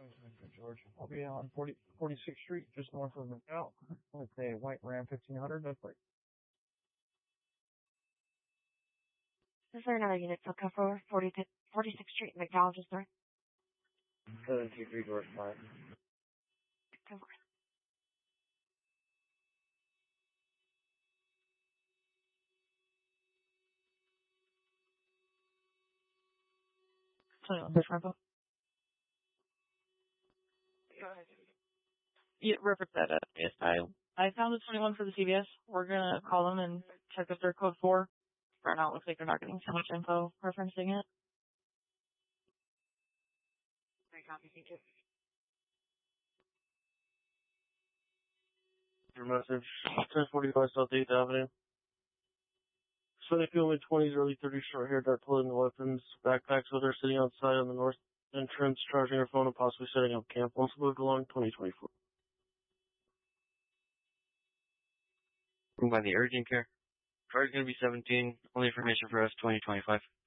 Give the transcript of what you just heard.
George. I'll be on 46th Street, just north of McDowell, with a white Ram 1500. That's right. Is there another unit to come for 46th Street, McDowell, just north? 723 George 5. Come for. This Rambo. Go ahead. Yeah, reference that. Yes, I found the 21 for the CVS. We're gonna call them and check if they're code 4. Right now, it looks like they're not getting so much info referencing it. I copy, thank you. Your message. 1045 South 8th Avenue. Sunny fuel mid-20s, early 30s, short hair, dark clothing, no weapons, backpacks with her sitting outside on the north entrance, charging her phone and possibly setting up camp. Once moved along, 2024. By the urgent care. Car's gonna be 17. Only information for us, 2025.